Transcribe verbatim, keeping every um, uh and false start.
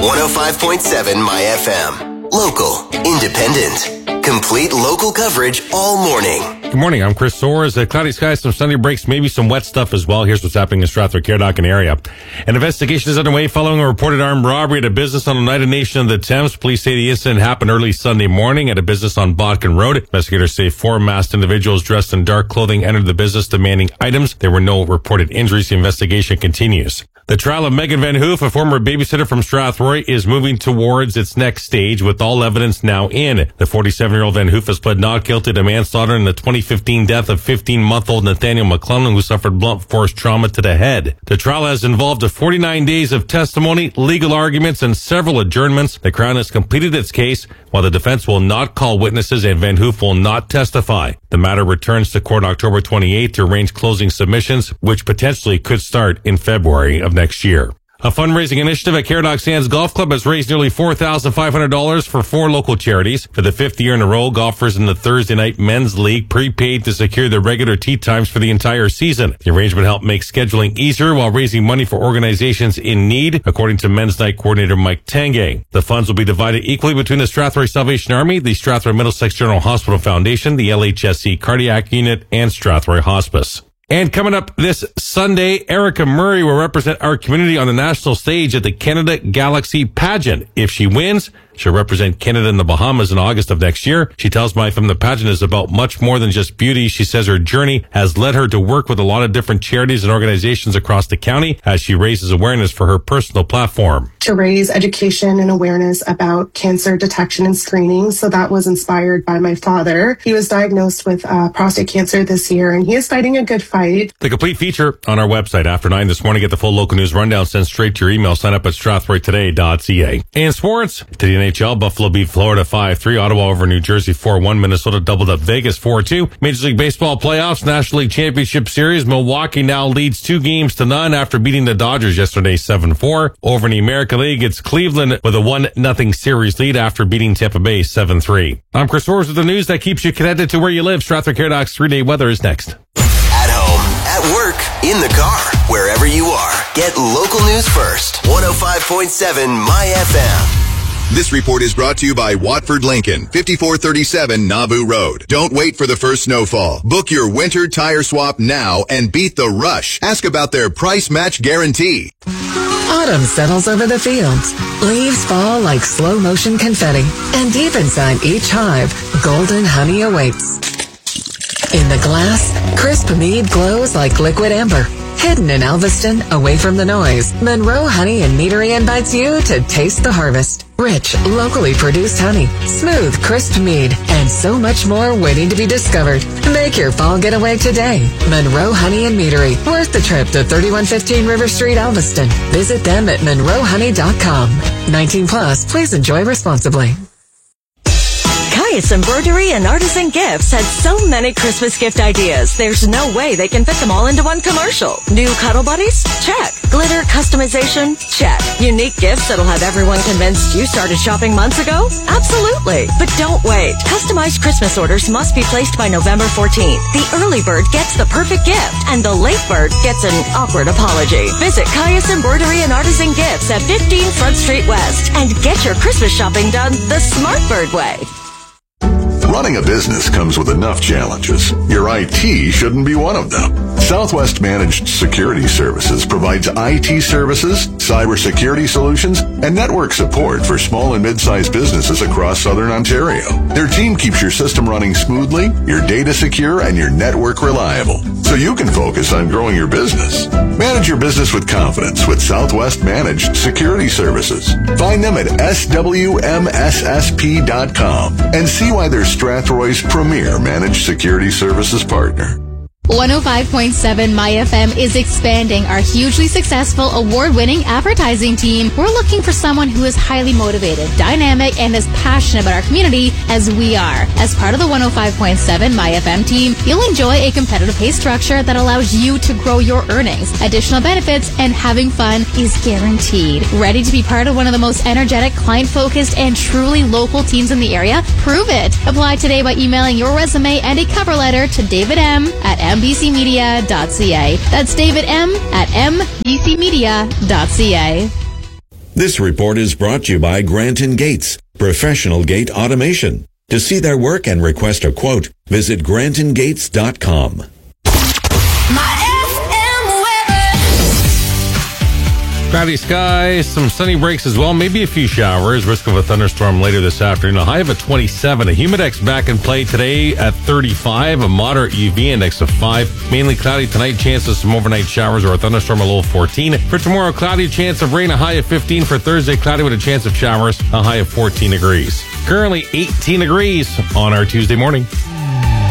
one oh five point seven My F M. Local, independent, complete local coverage all morning. Good morning, I'm Chris Soares. Uh, cloudy skies, some sunny breaks, maybe some wet stuff as well. Here's what's happening in Strathroy, Caradoc area. An investigation is underway following a reported armed robbery at a business on Oneida Nation of the Thames. Police say the incident happened early Sunday morning at a business on Botkin Road. Investigators say four masked individuals dressed in dark clothing entered the business demanding items. There were no reported injuries. The investigation continues. The trial of Megan Van Hoof, a former babysitter from Strathroy, is moving towards its next stage with all evidence now in. The forty-seven-year-old Van Hoof has pled not guilty to manslaughter in the twenty fifteen death of fifteen-month-old Nathaniel McClellan, who suffered blunt force trauma to the head. The trial has involved forty-nine days of testimony, legal arguments, and several adjournments. The Crown has completed its case, while the defense will not call witnesses and Van Hoof will not testify. The matter returns to court October twenty-eighth to arrange closing submissions, which potentially could start in February of next year. A fundraising initiative at Caradoc Sands Golf Club has raised nearly four thousand five hundred dollars for four local charities. For the fifth year in a row, golfers in the Thursday Night Men's League prepaid to secure their regular tee times for the entire season. The arrangement helped make scheduling easier while raising money for organizations in need, according to Men's Night coordinator Mike Tanguay. The funds will be divided equally between the Strathroy Salvation Army, the Strathroy Middlesex General Hospital Foundation, the L H S C Cardiac Unit, and Strathroy Hospice. And coming up this Sunday, Erica Murray will represent our community on the national stage at the Canada Galaxy Pageant. If she wins, she'll represent Canada in the Bahamas in August of next year. She tells My F M the pageant is about much more than just beauty. She says her journey has led her to work with a lot of different charities and organizations across the county as she raises awareness for her personal platform. To raise education and awareness about cancer detection and screening. So that was inspired by my father. He was diagnosed with uh, prostate cancer this year, and he is fighting a good fight. The complete feature on our website after nine this morning. Get the full local news rundown sent straight to your email. Sign up at strathroy today dot c a. And sports, to the N H L, Buffalo beat Florida five three, Ottawa over New Jersey four one, Minnesota doubled up Vegas four two. Major League Baseball playoffs, National League Championship Series, Milwaukee now leads two games to none after beating the Dodgers yesterday seven four. Over in the American League, it's Cleveland with a one nothing series lead after beating Tampa Bay seven three. I'm Chris Soares with the news that keeps you connected to where you live. Strathroy Caradoc's three-day weather is next. At home, at work, in the car, wherever you are, get local news first. one oh five point seven My F M. This report is brought to you by Watford Lincoln, fifty-four thirty-seven Nauvoo Road. Don't wait for the first snowfall. Book your winter tire swap now and beat the rush. Ask about their price match guarantee. Autumn settles over the fields. Leaves fall like slow motion confetti. And deep inside each hive, golden honey awaits. In the glass, crisp mead glows like liquid amber. Hidden in Elviston, away from the noise, Monroe Honey and Meadery invites you to taste the harvest. Rich, locally produced honey, smooth, crisp mead, and so much more waiting to be discovered. Make your fall getaway today. Monroe Honey and Meadery, worth the trip to thirty-one fifteen River Street, Elviston. Visit them at monroe honey dot com. nineteen plus, please enjoy responsibly. Caius Embroidery and Artisan Gifts had so many Christmas gift ideas, there's no way they can fit them all into one commercial. New cuddle buddies? Check. Glitter customization? Check. Unique gifts that'll have everyone convinced you started shopping months ago? Absolutely. But don't wait. Customized Christmas orders must be placed by November fourteenth. The early bird gets the perfect gift, and the late bird gets an awkward apology. Visit Caius Embroidery and Artisan Gifts at fifteen Front Street West and get your Christmas shopping done the smart bird way. Running a business comes with enough challenges. Your I T shouldn't be one of them. Southwest Managed Security Services provides I T services, cybersecurity solutions, and network support for small and mid-sized businesses across Southern Ontario. Their team keeps your system running smoothly, your data secure, and your network reliable, so you can focus on growing your business. Manage your business with confidence with Southwest Managed Security Services. Find them at S W M S S P dot com and see why they're Strathroy's premier managed security services partner. one oh five point seven My F M is expanding our hugely successful award-winning advertising team. We're looking for someone who is highly motivated, dynamic, and as passionate about our community as we are. As part of the one oh five point seven My F M team, you'll enjoy a competitive pay structure that allows you to grow your earnings. Additional benefits and having fun is guaranteed. Ready to be part of one of the most energetic, client-focused, and truly local teams in the area? Prove it. Apply today by emailing your resume and a cover letter to David M at M B C media dot c a. That's David M at M B C media dot c a. This report is brought to you by Granton Gates, professional gate automation. To see their work and request a quote, visit granton gates dot com. Cloudy skies, some sunny breaks as well, maybe a few showers, risk of a thunderstorm later this afternoon. A high of a twenty-seven. A humidex back in play today at thirty-five. A moderate U V index of five. Mainly cloudy tonight, chance of some overnight showers or a thunderstorm, a low of fourteen. For tomorrow, cloudy, chance of rain, a high of fifteen. For Thursday, cloudy with a chance of showers, a high of fourteen degrees. Currently eighteen degrees on our Tuesday morning.